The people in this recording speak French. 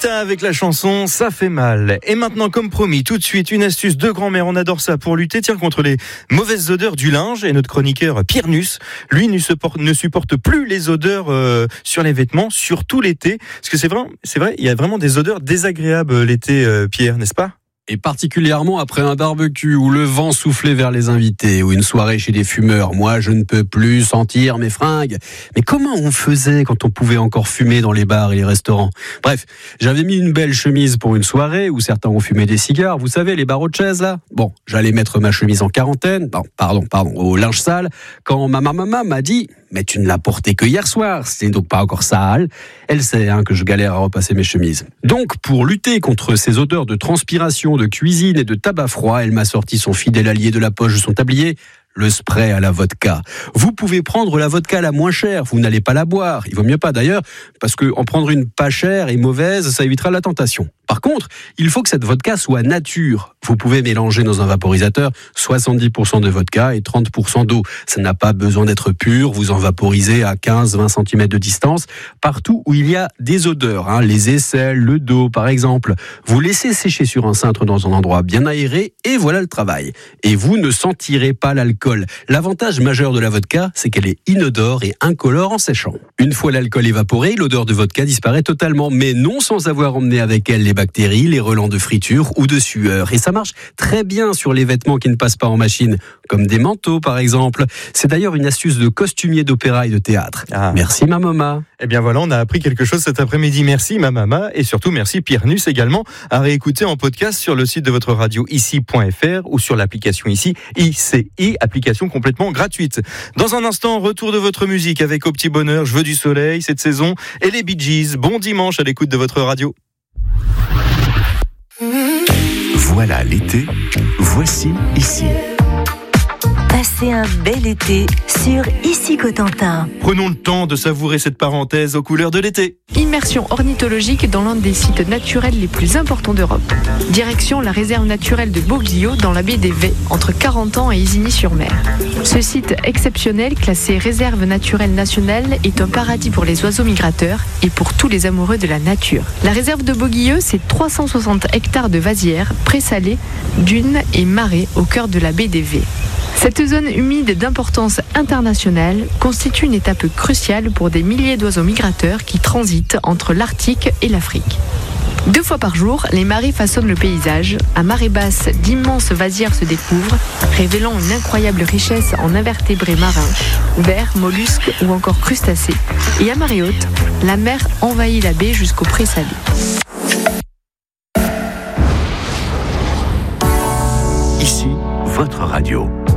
Lolita avec la chanson Ça fait mal. Et maintenant, comme promis, tout de suite, une astuce de grand-mère, on adore ça, pour lutter contre les mauvaises odeurs du linge. Et notre chroniqueur Pierre Nuss, lui, ne supporte plus les odeurs sur les vêtements, surtout l'été. Parce que c'est vrai, il y a vraiment des odeurs désagréables l'été, Pierre, n'est-ce pas ? Et particulièrement après un barbecue où le vent soufflait vers les invités ou une soirée chez des fumeurs. Moi, je ne peux plus sentir mes fringues. Mais comment on faisait quand on pouvait encore fumer dans les bars et les restaurants ? Bref, j'avais mis une belle chemise pour une soirée où certains ont fumé des cigares. Vous savez, les barreaux de chaise, là ? Bon, j'allais mettre ma chemise en quarantaine, au linge sale, quand ma maman m'a dit « Mais tu ne l'as portée que hier soir, c'est donc pas encore sale ». Elle sait que je galère à repasser mes chemises. Donc, pour lutter contre ces odeurs de transpiration, de cuisine et de tabac froid, elle m'a sorti son fidèle allié de la poche de son tablier, le spray à la vodka. Vous pouvez prendre la vodka la moins chère, vous n'allez pas la boire. Il vaut mieux pas d'ailleurs, parce que en prendre une pas chère et mauvaise, ça évitera la tentation. Par contre, il faut que cette vodka soit nature. Vous pouvez mélanger dans un vaporisateur 70% de vodka et 30% d'eau. Ça n'a pas besoin d'être pur, vous en vaporisez à 15-20 cm de distance, partout où il y a des odeurs, les aisselles, le dos par exemple. Vous laissez sécher sur un cintre dans un endroit bien aéré et voilà le travail. Et vous ne sentirez pas l'alcool. L'avantage majeur de la vodka, c'est qu'elle est inodore et incolore en séchant. Une fois l'alcool évaporé, l'odeur de vodka disparaît totalement, mais non sans avoir emmené avec elle les bactéries, les relents de friture ou de sueur. Et ça marche très bien sur les vêtements qui ne passent pas en machine, comme des manteaux par exemple. C'est d'ailleurs une astuce de costumier d'opéra et de théâtre. Merci ma maman. Eh bien voilà, on a appris quelque chose cet après-midi. Merci ma maman et surtout merci Pierre Nuss également, à réécouter en podcast sur le site de votre radio ici.fr ou sur l'application ici, ICI, application complètement gratuite. Dans un instant, retour de votre musique avec Au Petit Bonheur, Je veux du soleil cette saison et les Bee Gees. Bon dimanche à l'écoute de votre radio. Voilà l'été, voici ici. Passez un bel été sur Ici Cotentin. Prenons le temps de savourer cette parenthèse aux couleurs de l'été. Immersion ornithologique dans l'un des sites naturels les plus importants d'Europe. Direction la réserve naturelle de Boguillot dans la baie des Vets, entre Carentan et Isigny-sur-Mer. Ce site exceptionnel, classé réserve naturelle nationale, est un paradis pour les oiseaux migrateurs et pour tous les amoureux de la nature. La réserve de Boguillot, c'est 360 hectares de vasières, présalées, dunes et marais au cœur de la baie des Vets. Cette zone humide d'importance internationale constitue une étape cruciale pour des milliers d'oiseaux migrateurs qui transitent entre l'Arctique et l'Afrique. 2 fois par jour, les marées façonnent le paysage. À marée basse, d'immenses vasières se découvrent, révélant une incroyable richesse en invertébrés marins, vers, mollusques ou encore crustacés. Et à marée haute, la mer envahit la baie jusqu'au présalé. Ici, votre radio.